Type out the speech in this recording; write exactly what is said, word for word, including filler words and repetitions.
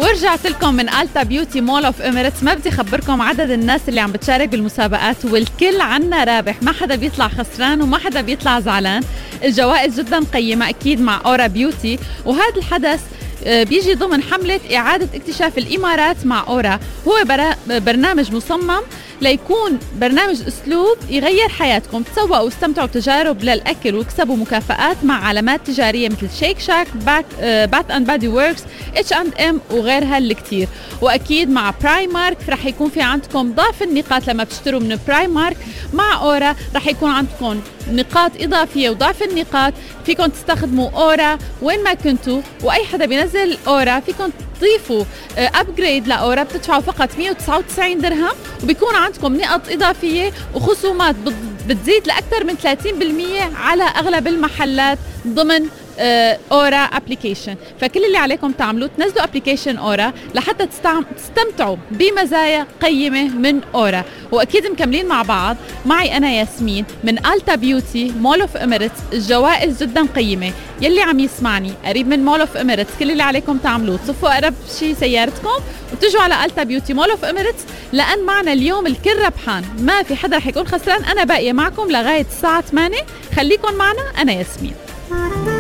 ورجعت لكم من ألتا بيوتي مول اوف اميريتس. ما بدي اخبركم عدد الناس اللي عم بتشارك بالمسابقات، والكل عنا رابح، ما حدا بيطلع خسران وما حدا بيطلع زعلان. الجوائز جدا قيمة أكيد مع أورا بيوتي، وهذا الحدث بيجي ضمن حملة إعادة اكتشاف الإمارات مع أورا. هو برنامج مصمم ليكون برنامج أسلوب يغير حياتكم، تسوقوا واستمتعوا بتجارب للأكل واكسبوا مكافآت مع علامات تجارية مثل شيك شاك، باك بات أند بادي ووركس، اتش أند ام وغيرها اللي كتير. وأكيد مع برايمارك رح يكون في عندكم ضعف النقاط لما بتشتروا من برايمارك. مع أورا رح يكون عندكم نقاط إضافية وضعف النقاط، فيكم تستخدموا أورا وين ما كنتوا، وأي حدا بينزل أورا فيكم تضيفوا أبجريد لأورا، بتدفعوا فقط مية وتسعة وتسعين درهم وبيكون عندكم نقط إضافية وخصومات بتزيد لأكثر من ثلاثين بالمية على أغلب المحلات ضمن أورا أبليكيشن. فكل اللي عليكم تعملوه تنزلوا أبليكيشن أورا لحتى تستمتعوا بمزايا قيمة من أورا. وأكيد مكملين مع بعض، معي أنا ياسمين من ألتا بيوتي مول اوف اميريتس. الجوائز جدا قيمة. يلي عم يسمعني قريب من مول اوف اميريتس، كل اللي عليكم تعملوه تصفوا أقرب شي سيارتكم وتجوا على ألتا بيوتي مول اوف اميريتس، لأن معنا اليوم الكل ربحان، ما في حدا رح يكون خسران. أنا باقية معكم لغاية الساعة ثمانية، خليكم معنا. أنا ياسمين.